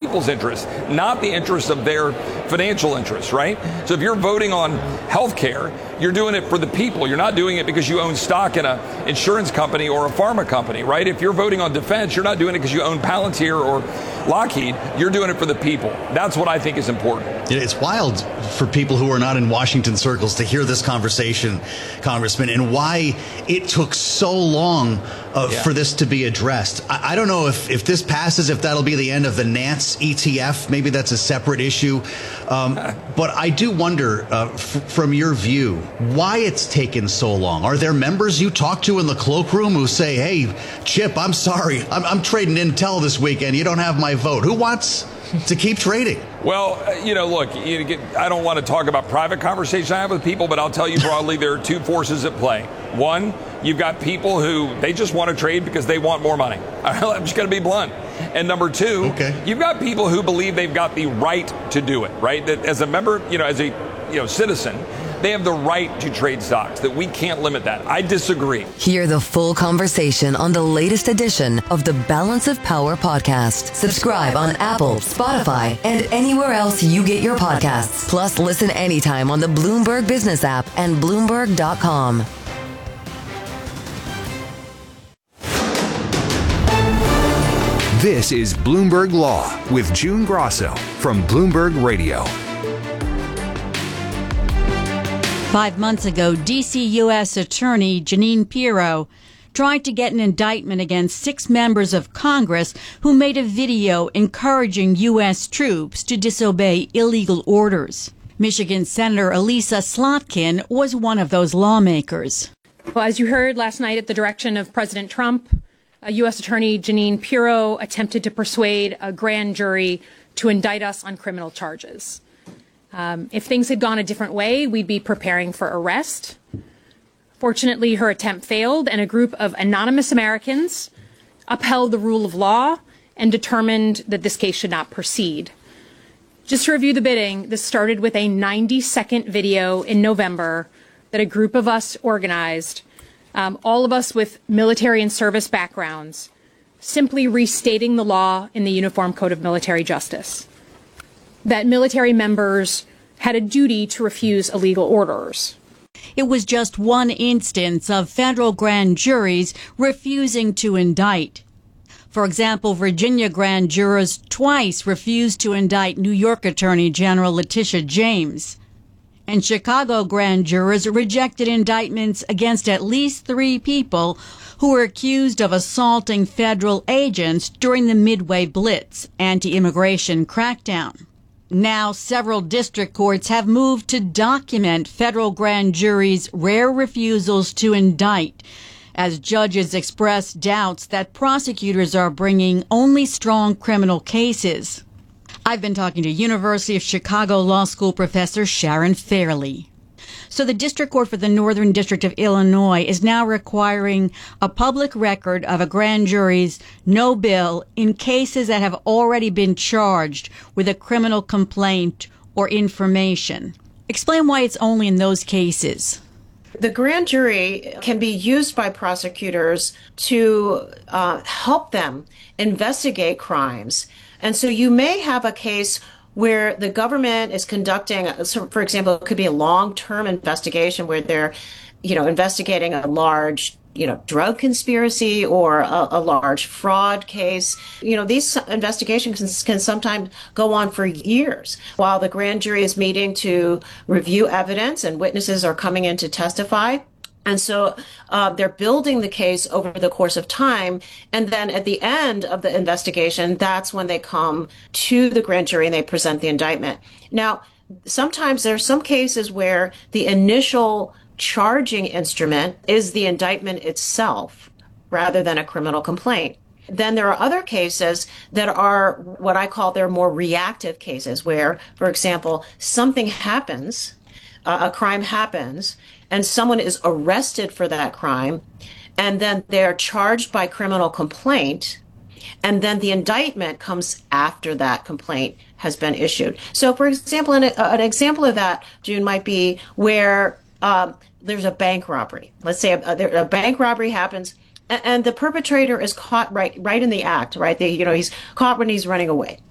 people's interests, not the interests of their financial interests, right? So if you're voting on health care, you're doing it for the people. You're not doing it because you own stock in an insurance company or a pharma company, right? If you're voting on defense, you're not doing it because you own Palantir or Lockheed. You're doing it for the people. That's what I think is important. It's wild for people who are not in Washington circles to hear this conversation, Congressman, and why it took so long for this to be addressed. I don't know if this passes, if that'll be the end of the Nance ETF. Maybe that's a separate issue. But I do wonder, from your view, why it's taken so long. Are there members you talk to in the cloakroom who say, hey, Chip, I'm sorry, I'm trading Intel this weekend. You don't have my vote. Who wants to keep trading? Well, look, I don't want to talk about private conversations I have with people, but I'll tell you broadly, there are two forces at play. One, you've got people who they just want to trade because they want more money. I'm just going to be blunt. And number two, you've got people who believe they've got the right to do it, right? That as a member, as a citizen, they have the right to trade stocks, that we can't limit that. I disagree. Hear the full conversation on the latest edition of the Balance of Power podcast. Subscribe on Apple, Spotify, and anywhere else you get your podcasts. Plus, listen anytime on the Bloomberg Business app and Bloomberg.com. This is Bloomberg Law with June Grosso from Bloomberg Radio. 5 months ago, D.C. U.S. Attorney Jeanine Pirro tried to get an indictment against 6 members of Congress who made a video encouraging U.S. troops to disobey illegal orders. Michigan Senator Elisa Slotkin was one of those lawmakers. Well, as you heard last night at the direction of President Trump, U.S. Attorney Jeanine Pirro attempted to persuade a grand jury to indict us on criminal charges. If things had gone a different way, we'd be preparing for arrest. Fortunately, her attempt failed, and a group of anonymous Americans upheld the rule of law and determined that this case should not proceed. Just to review the bidding, this started with a 90-second video in November that a group of us organized, all of us with military and service backgrounds, simply restating the law in the Uniform Code of Military Justice, that military members had a duty to refuse illegal orders. It was just one instance of federal grand juries refusing to indict. For example, Virginia grand jurors twice refused to indict New York Attorney General Letitia James. And Chicago grand jurors rejected indictments against at least 3 people who were accused of assaulting federal agents during the Midway Blitz anti-immigration crackdown. Now, several district courts have moved to document federal grand juries' rare refusals to indict, as judges express doubts that prosecutors are bringing only strong criminal cases. I've been talking to University of Chicago Law School professor Sharon Fairley. So the District Court for the Northern District of Illinois is now requiring a public record of a grand jury's no bill in cases that have already been charged with a criminal complaint or information. Explain why it's only in those cases. The grand jury can be used by prosecutors to help them investigate crimes. And so you may have a case where the government is conducting, for example, it could be a long-term investigation where they're, investigating a large, drug conspiracy or a large fraud case. These investigations can sometimes go on for years while the grand jury is meeting to review evidence and witnesses are coming in to testify. And so they're building the case over the course of time. And then at the end of the investigation, that's when they come to the grand jury and they present the indictment. Now, sometimes there's some cases where the initial charging instrument is the indictment itself rather than a criminal complaint. Then there are other cases that are what I call they're more reactive cases where, for example, something happens, a crime happens, and someone is arrested for that crime, and then they're charged by criminal complaint, and then the indictment comes after that complaint has been issued. So, for example, an example of that, June, might be where there's a bank robbery. Let's say a bank robbery happens, and the perpetrator is caught right in the act, right? He's caught when he's running away.